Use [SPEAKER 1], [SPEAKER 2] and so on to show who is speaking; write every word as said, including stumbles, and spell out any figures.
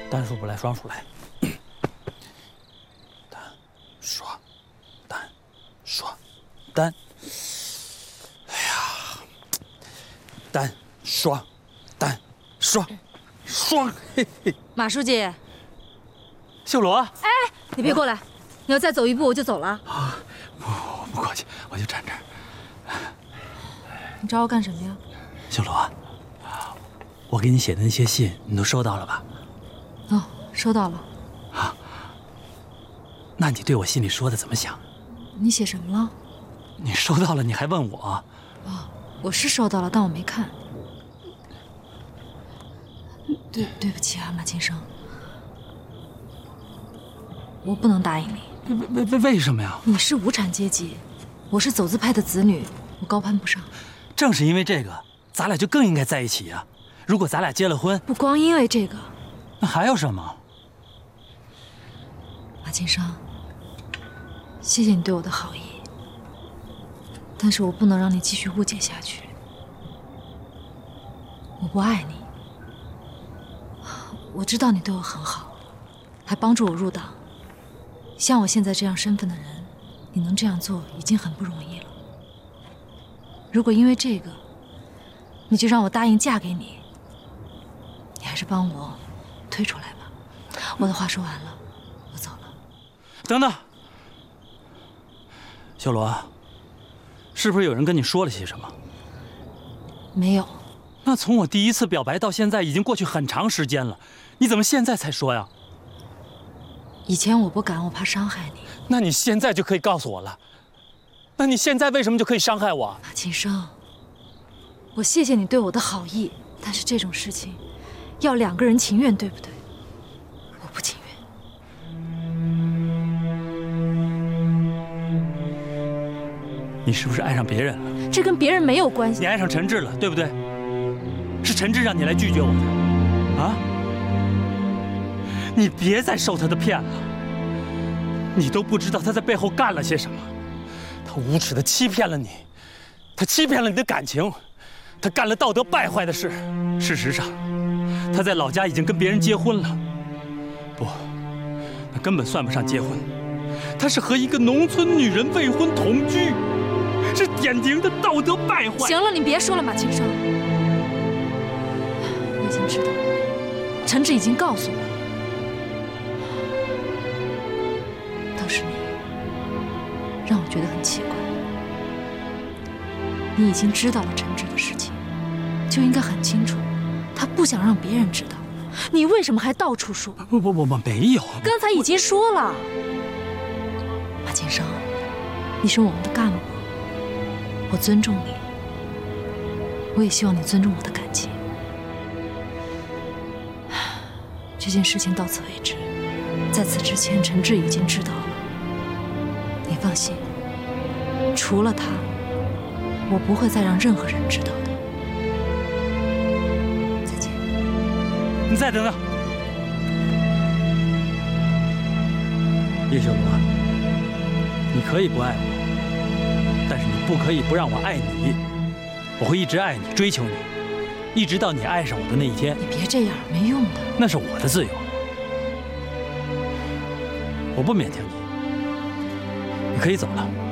[SPEAKER 1] 单数不来，双数来。单，双，单，双，单。哎呀，单双，单双，双。嘿嘿。
[SPEAKER 2] 马书记，
[SPEAKER 1] 秀罗，
[SPEAKER 2] 哎，你别过来，你要再走一步我就走了。
[SPEAKER 1] 啊，不，我不过去，我就站这儿。
[SPEAKER 2] 你找我干什么呀？
[SPEAKER 1] 秀罗，我给你写的那些信，你都收到了吧？
[SPEAKER 2] 哦，收到了。
[SPEAKER 1] 啊，那你对我信里说的怎么想？
[SPEAKER 2] 你写什么了？
[SPEAKER 1] 你收到了，你还问我？
[SPEAKER 2] 哦，我是收到了，但我没看。对，对不起啊，马金生，我不能答应你。
[SPEAKER 1] 为为为为什么呀？
[SPEAKER 2] 你是无产阶级，我是走资派的子女，我高攀不上。
[SPEAKER 1] 正是因为这个，咱俩就更应该在一起呀。如果咱俩结了婚，
[SPEAKER 2] 不光因为这个，
[SPEAKER 1] 那还有什么？
[SPEAKER 2] 马金生，谢谢你对我的好意，但是我不能让你继续误解下去。我不爱你，我知道你对我很好，还帮助我入党。像我现在这样身份的人，你能这样做已经很不容易了。如果因为这个，你就让我答应嫁给你，你还是帮我退出来吧。我的话说完了，我走了。
[SPEAKER 1] 等等，秀罗，是不是有人跟你说了些什么？
[SPEAKER 2] 没有。
[SPEAKER 1] 那从我第一次表白到现在，已经过去很长时间了，你怎么现在才说呀？
[SPEAKER 2] 以前我不敢，我怕伤害你。
[SPEAKER 1] 那你现在就可以告诉我了。那你现在为什么就可以伤害我？
[SPEAKER 2] 马金生，我谢谢你对我的好意，但是这种事情要两个人情愿，对不对？我不情愿。
[SPEAKER 1] 你是不是爱上别人了？
[SPEAKER 2] 这跟别人没有关系。
[SPEAKER 1] 你爱上陈志了，对不对？是陈志让你来拒绝我的，啊？你别再受他的骗了，你都不知道他在背后干了些什么。他无耻地欺骗了你，他欺骗了你的感情，他干了道德败坏的事。事实上，他在老家已经跟别人结婚了。不，那根本算不上结婚，他是和一个农村女人未婚同居，是典型的道德败坏。
[SPEAKER 2] 行了，你别说了，马金生，我已经知道了，陈志已经告诉我了。是你让我觉得很奇怪，你已经知道了陈志的事情，就应该很清楚，他不想让别人知道，你为什么还到处说？
[SPEAKER 1] 不不不不，没有，
[SPEAKER 2] 刚才已经说了。马金生，你是我们的干部，我尊重你，我也希望你尊重我的感情。这件事情到此为止，在此之前，陈志已经知道了。你放心，除了他，我不会再让任何人知道的。再见。
[SPEAKER 1] 你再等等，叶秀罗，你可以不爱我，但是你不可以不让我爱你。我会一直爱你，追求你，一直到你爱上我的那一天。
[SPEAKER 2] 你别这样，没用的。
[SPEAKER 1] 那是我的自由，我不勉强你。你可以走了。